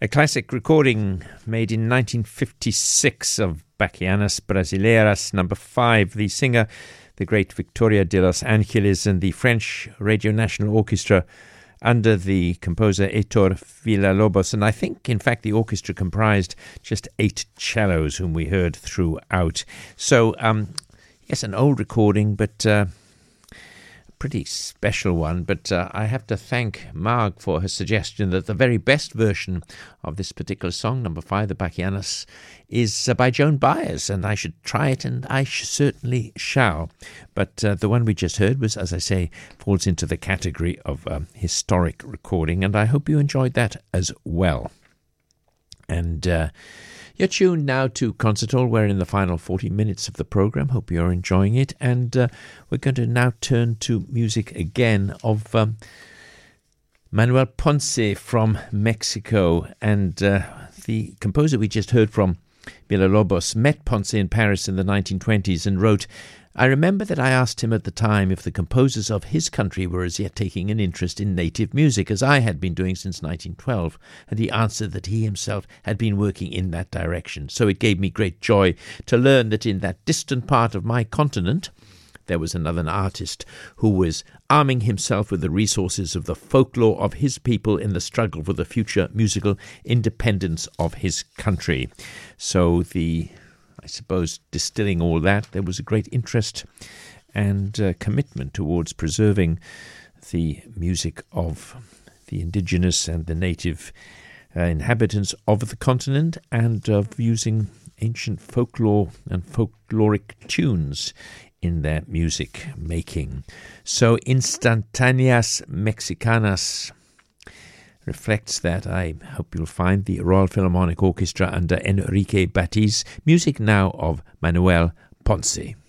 A classic recording made in 1956 of Baquianas Brasileiras, number 5. The singer, the great Victoria de Los Angeles, and the French Radio National Orchestra under the composer Heitor Villa-Lobos. And I think, in fact, the orchestra comprised just 8 cellos, whom we heard throughout. So, yes, an old recording, but pretty special one, but I have to thank Marg for her suggestion that the very best version of this particular song, number 5, the Baquianas, is by Joan Baez, and I should try it, and I certainly shall. But the one we just heard was, as I say, falls into the category of historic recording, and I hope you enjoyed that as well. And you're tuned now to Concert Hall. We're in the final 40 minutes of the program. Hope you're enjoying it. And we're going to now turn to music again of Manuel Ponce from Mexico. And the composer we just heard from, Villa-Lobos, met Ponce in Paris in the 1920s and wrote, "I remember that I asked him at the time if the composers of his country were as yet taking an interest in native music, as I had been doing since 1912, and he answered that he himself had been working in that direction. So it gave me great joy to learn that in that distant part of my continent there was another artist who was arming himself with the resources of the folklore of his people in the struggle for the future musical independence of his country." So I suppose, distilling all that, there was a great interest and commitment towards preserving the music of the indigenous and the native inhabitants of the continent, and of using ancient folklore and folkloric tunes in their music making. So Instantaneas Mexicanas reflects that. I hope you'll find the Royal Philharmonic Orchestra under Enrique Batiz. Music now of Manuel Ponce.